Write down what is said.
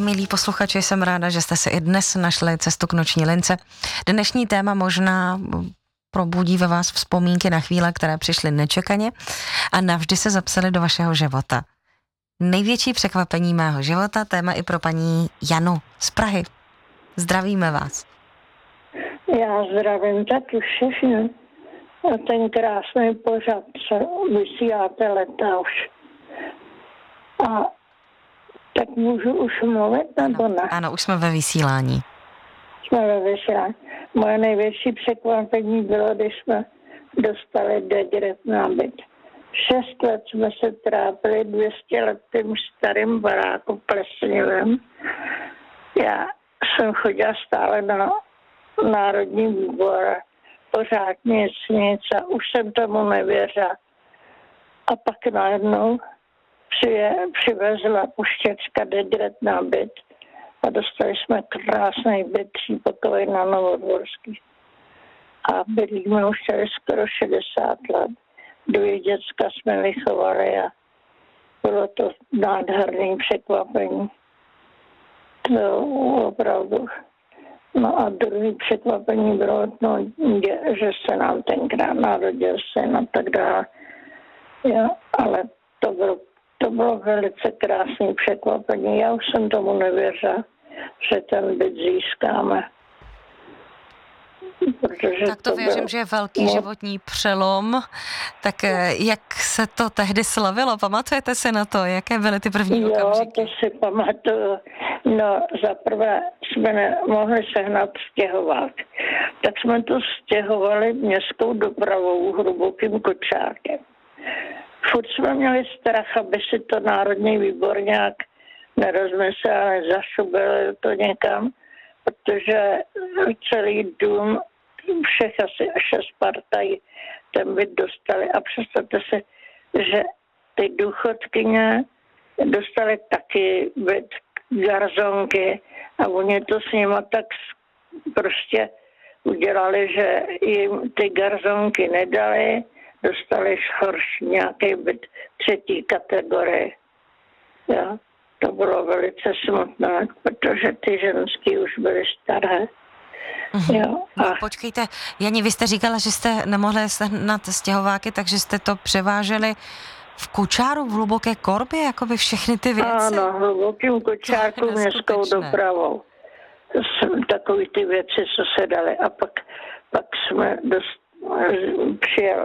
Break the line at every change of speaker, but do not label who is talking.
milí posluchači, jsem ráda, že jste si i dnes našli cestu k noční lince. Dnešní téma možná probudí ve vás vzpomínky na chvíle, které přišly nečekaně a navždy se zapsaly do vašeho života. Největší překvapení mého života, téma i pro paní Janu z Prahy. Zdravíme vás.
Já zdravím taky všechny. A ten krásný pořad, co vysíláte leta už. A tak můžu už mluvit, nebo ne?
Ano, už jsme ve vysílání.
Jsme ve vysílání. Moje největší překvapení bylo, když jsme dostali dekret na byt. 6 let jsme se trápili 200 let tím starým baráku plesnivým. Já jsem chodila stále na Národní výbor, pořád nic a už jsem tomu nevěřila. A pak najednou přivezla puštěčka dekret na byt a dostali jsme krásný byt 3pokojový na Novodvorský. A bydlíme už tady skoro 60 let. 2 děcka jsme vychovali a bylo to nádherné překvapení. To opravdu. No a druhý překvapení bylo, že se nám tenkrát narodil syn a tak dále. Ja, ale to bylo velice krásné překvapení. Já už jsem tomu nevěřila, že ten byt získáme.
Tak to věřím, že je velký životní přelom. Tak jak se to tehdy slavilo? Pamatujete si na to? Jaké byly ty první okamžiky?
Jo, to si pamatuju. No, zaprvé jsme nemohli sehnat stěhovák. Tak jsme to stěhovali městskou dopravou hlubokým kočárkem. Furt jsme měli strach, aby si to Národní výbor nějak nerozmyslel, nezašubil to někam, protože celý dům, všech asi 6 partají ten byt dostali. A představte si, že ty důchodkyně dostali taky byt, garzonky a oni to s nima tak prostě udělali, že jim ty garzonky nedali, dostali horší nějaký byt 3. kategorie. Ja, to bylo velice smutné, protože ty ženský už byly staré. Jo,
no, počkejte, Jani, vy jste říkala, že jste nemohli sehnat stěhováky, takže jste to převáželi v kočáru, v hluboké korbě, jako by všechny ty věci?
Ano, hlubokým kočárku městskou dopravou. Takový ty věci, co se daly. A pak jsme přijel